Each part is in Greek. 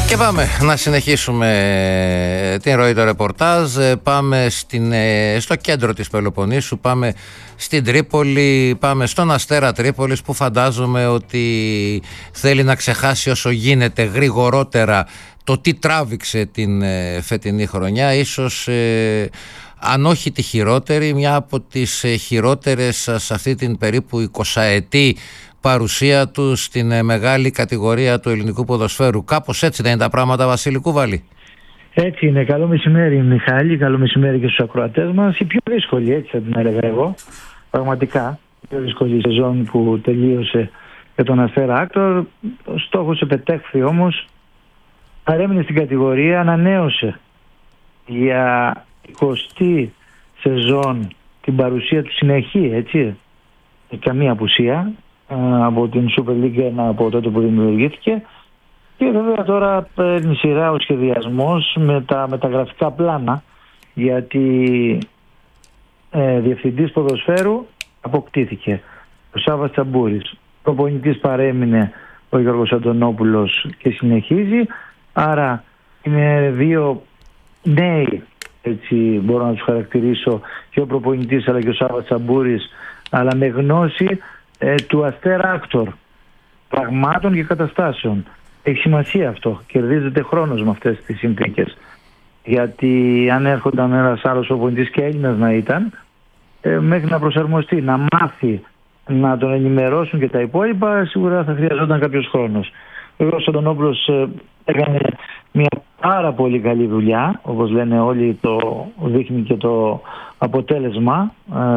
Και πάμε να συνεχίσουμε την ροή του ρεπορτάζ. Πάμε στο κέντρο της Πελοποννήσου, πάμε στην Τρίπολη, πάμε στον Αστέρα Τρίπολης, που φαντάζομαι ότι θέλει να ξεχάσει όσο γίνεται γρηγορότερα το τι τράβηξε την φετινή χρονιά. Ίσως αν όχι τη χειρότερη, μια από τις χειρότερες σε αυτή την περίπου 20ετή παρουσία του στην μεγάλη κατηγορία του ελληνικού ποδοσφαίρου. Κάπως έτσι δεν είναι τα πράγματα, Βασίλη Κούβαλη? Έτσι είναι. Καλό μεσημέρι, Μιχάλη. Καλό μεσημέρι και στους ακροατές μας. Η πιο δύσκολη, έτσι θα την έλεγα εγώ. Πραγματικά, η πιο δύσκολη σεζόν που τελείωσε για τον Αστέρα Άκτορ. Ο στόχος επετέχθη όμως. Παρέμεινε στην κατηγορία, ανανέωσε για 20η σεζόν την παρουσία του συνεχή, έτσι. Καμία απουσία από την Super League 1 από τότε που δημιουργήθηκε, και βέβαια τώρα παίρνει σειρά ο σχεδιασμός με τα μεταγραφικά πλάνα, γιατί διευθυντής ποδοσφαίρου αποκτήθηκε ο Σάββας Τσαμπούρης, προπονητής παρέμεινε ο Γιώργος Αντωνόπουλος και συνεχίζει, άρα είναι δύο νέοι, έτσι μπορώ να τους χαρακτηρίσω, και ο προπονητής αλλά και ο Σάββας Τσαμπούρης, αλλά με γνώση του Αστέρα Άκτορ, πραγμάτων και καταστάσεων. Έχει σημασία αυτό. Κερδίζεται χρόνος με αυτές τις συνθήκες. Γιατί αν έρχονταν ένας άλλος προπονητής, και Έλληνας να ήταν, μέχρι να προσαρμοστεί, να μάθει, να τον ενημερώσουν και τα υπόλοιπα, σίγουρα θα χρειαζόταν κάποιος χρόνος. Βέβαια ο Αντωνόπουλος έκανε μια πάρα πολύ καλή δουλειά, όπως λένε όλοι, το δείχνει και το αποτέλεσμα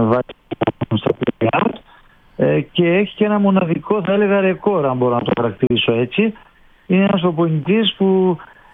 στα play-out. Και έχει και ένα μοναδικό, θα έλεγα, ρεκόρ, αν μπορώ να το χαρακτηρίσω έτσι. Είναι ένας προπονητής που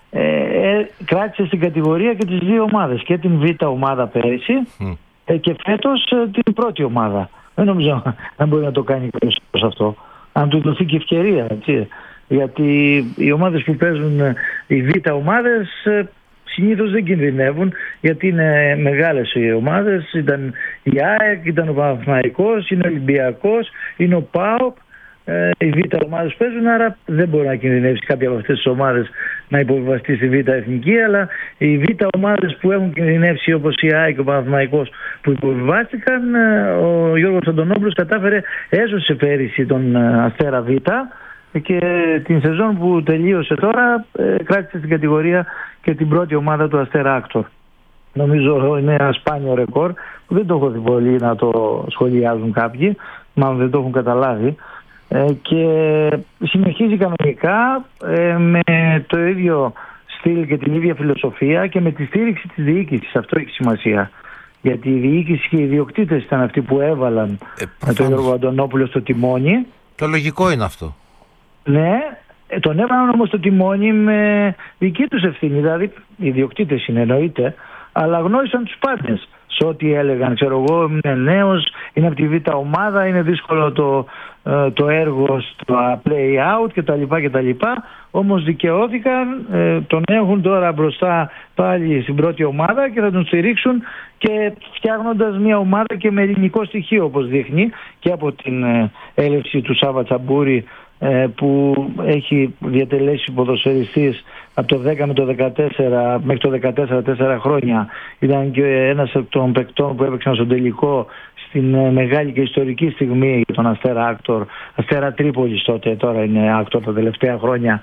κράτησε στην κατηγορία και τις δύο ομάδες, και την Β' ομάδα πέρυσι και φέτος την πρώτη ομάδα. Δεν νομίζω να μπορεί να το κάνει κάποιος αυτό, αν του δοθεί και ευκαιρία, έτσι. Γιατί οι ομάδες που παίζουν, οι Β' ομάδες, συνήθως δεν κινδυνεύουν, γιατί είναι μεγάλες οι ομάδες. Ήταν η ΑΕΚ, ήταν ο Παναθηναϊκός, είναι ο Ολυμπιακός, είναι ο ΠΑΟΚ. Οι Β' ομάδες παίζουν, άρα δεν μπορεί να κινδυνεύσει κάποια από αυτές τις ομάδες να υποβιβαστεί στη Β' εθνική, αλλά οι Β' ομάδες που έχουν κινδυνεύσει, όπως η ΑΕΚ και ο Παναθηναϊκός που υποβιβάστηκαν, ο Γιώργος Αντωνόπουλος κατάφερε, έσωσε πέρυσι τον Αστέρα Β', και την σεζόν που τελείωσε τώρα κράτησε στην κατηγορία και την πρώτη ομάδα του Αστέρα Άκτορ. Νομίζω είναι ένα σπάνιο ρεκόρ που δεν το έχω δει πολύ να το σχολιάζουν κάποιοι, μάλλον δεν το έχουν καταλάβει, και συνεχίζει κανονικά με το ίδιο στυλ και την ίδια φιλοσοφία και με τη στήριξη της διοίκησης. Αυτό έχει σημασία, γιατί η διοίκηση και οι ιδιοκτήτες ήταν αυτοί που έβαλαν τον Γιώργο Αντωνόπουλο στο τιμόνι. Το λογικό είναι αυτό. Ναι, τον έβαλαν όμως στο τιμόνι με δική τους ευθύνη, δηλαδή οι ιδιοκτήτες είναι, εννοείται, αλλά γνώρισαν τους πάντες σε ό,τι έλεγαν. Ξέρω εγώ, είναι νέος, είναι από τη Β' ομάδα, είναι δύσκολο το έργο στο play-out κτλ. Όμως δικαιώθηκαν, τον έχουν τώρα μπροστά πάλι στην πρώτη ομάδα και θα τον στηρίξουν, και φτιάχνοντας μια ομάδα και με ελληνικό στοιχείο, όπως δείχνει και από την έλευση του Σάββα Τσαμπούρη, που έχει διατελέσει ποδοσφαιριστής από το 10 με το 14 μέχρι το 14, 4 χρόνια. Ήταν και ένας από των παικτών που έπαιξαν στον τελικό στην μεγάλη και ιστορική στιγμή για τον Αστέρα Άκτορ, Αστέρα Τρίπολης τότε, τώρα είναι Άκτορ τα τελευταία χρόνια,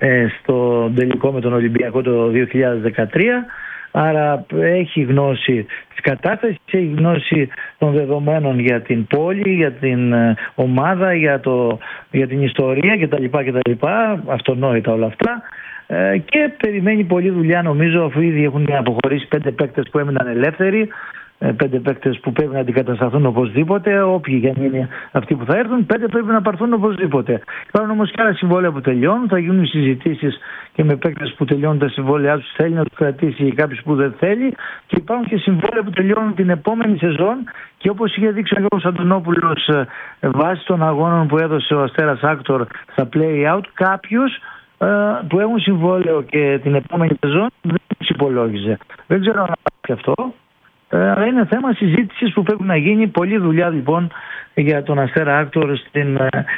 στο τελικό με τον Ολυμπιακό το 2013. Άρα έχει γνώση της κατάστασης, έχει γνώση των δεδομένων για την πόλη, για την ομάδα, για την ιστορία κτλ. Αυτονόητα όλα αυτά. Και περιμένει πολλή δουλειά, νομίζω, αφού ήδη έχουν αποχωρήσει 5 παίκτες που έμειναν ελεύθεροι, 5 παίκτες που πρέπει να αντικατασταθούν οπωσδήποτε, όποιοι για να είναι αυτοί που θα έρθουν, 5 πρέπει να πάρθουν οπωσδήποτε. Υπάρχουν όμως και άλλα συμβόλαια που τελειώνουν, θα γίνουν συζητήσεις και με παίκτες που τελειώνουν τα συμβόλαιά τους, θέλει να τους κρατήσει ή κάποιος που δεν θέλει, και υπάρχουν και συμβόλαια που τελειώνουν την επόμενη σεζόν, και όπως είχε δείξει ο Γιώργος Αντωνόπουλος βάσει των αγώνων που έδωσε ο Αστέρας Άκτορ στα play-out, κάποιους που έχουν συμβόλαιο και την επόμενη σεζόν δεν τους υπολόγιζε. Δεν ξέρω αν υπάρχει αυτό. Αλλά είναι θέμα συζήτησης που πρέπει να γίνει. Πολλή δουλειά λοιπόν για τον Αστέρα Άκτορ στην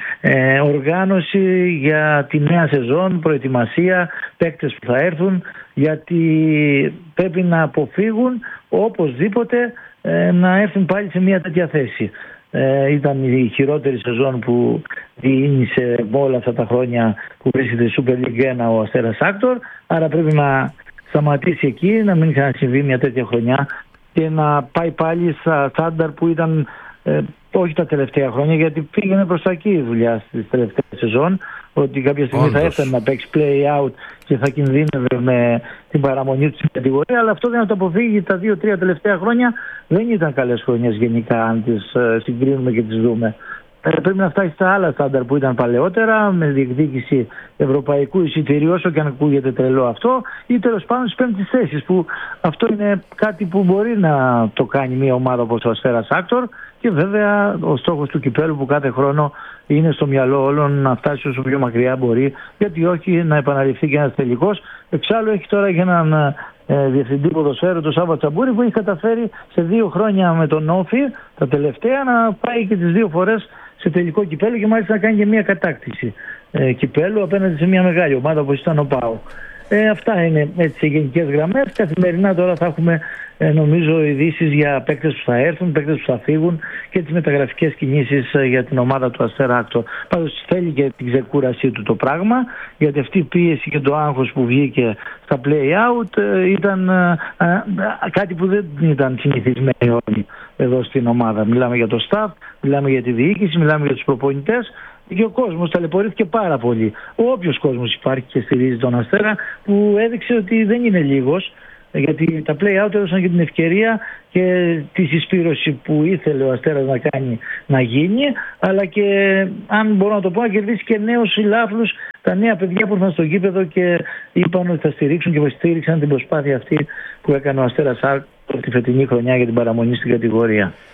οργάνωση για τη νέα σεζόν, προετοιμασία, παίκτες που θα έρθουν, γιατί πρέπει να αποφύγουν οπωσδήποτε να έρθουν πάλι σε μια τέτοια θέση. Ήταν η χειρότερη σεζόν που διήνυσε όλα αυτά τα χρόνια που βρίσκεται στη Super League 1 ο Αστέρας Άκτορ, άρα πρέπει να σταματήσει εκεί, να μην ξανασυμβεί μια τέτοια χρονιά και να πάει πάλι στα στάνταρ που ήταν όχι τα τελευταία χρόνια, γιατί πήγαινε προς τα εκεί η δουλειά στις τελευταίες σεζόν, ότι κάποια στιγμή θα έφτανε να παίξει play out και θα κινδύνευε με την παραμονή του στην κατηγορία, αλλά αυτό δεν θα το αποφύγει. Τα 2-3 τελευταία χρόνια δεν ήταν καλές χρονιές γενικά, αν τις συγκρίνουμε και τις δούμε. Πρέπει να φτάσει στα άλλα στάνταρ που ήταν παλαιότερα, με διεκδίκηση ευρωπαϊκού εισιτηρίου, όσο και αν ακούγεται τρελό αυτό, ή τέλος πάντων στις πέμπτες θέσεις, που αυτό είναι κάτι που μπορεί να το κάνει μια ομάδα όπως ο Αστέρας Άκτορ, και βέβαια ο στόχος του κυπέλου που κάθε χρόνο είναι στο μυαλό όλων να φτάσει όσο πιο μακριά μπορεί, γιατί όχι να επαναληφθεί και ένας τελικός. Εξάλλου έχει τώρα και έναν διευθυντή ποδοσφαίρου, τον Σάββα Τσαμπούρη, που έχει καταφέρει σε 2 χρόνια με τον Όφη, τα τελευταία, να πάει και τις 2 φορές σε τελικό κυπέλο και μάλιστα να κάνει και μια κατάκτηση κυπέλου απέναντι σε μια μεγάλη ομάδα όπως ήταν ο ΠΑΟ. Αυτά είναι έτσι σε γενικές γραμμές. Καθημερινά τώρα θα έχουμε νομίζω ειδήσεις για παίκτες που θα έρθουν, παίκτες που θα φύγουν και τις μεταγραφικές κινήσεις για την ομάδα του Αστέρα Άκτορ. Πάντως θέλει και την ξεκούρασή του το πράγμα, γιατί αυτή η πίεση και το άγχος που βγήκε στα play-out ήταν κάτι που δεν ήταν συνηθισμένοι όλοι εδώ στην ομάδα. Μιλάμε για το staff, μιλάμε για τη διοίκηση, μιλάμε για τους προπονητές. Και ο κόσμος ταλαιπωρήθηκε πάρα πολύ. Όποιος κόσμος υπάρχει και στηρίζει τον Αστέρα, που έδειξε ότι δεν είναι λίγος, γιατί τα play-out έδωσαν και την ευκαιρία και τη συσπήρωση που ήθελε ο Αστέρας να κάνει να γίνει, αλλά και, αν μπορώ να το πω, να κερδίσει και νέους φιλάθλους, τα νέα παιδιά που ήρθαν στο γήπεδο και είπαν ότι θα στηρίξουν και στήριξαν την προσπάθεια αυτή που έκανε ο Αστέρας Άκτορ τη φετινή χρονιά για την παραμονή στην κατηγορία.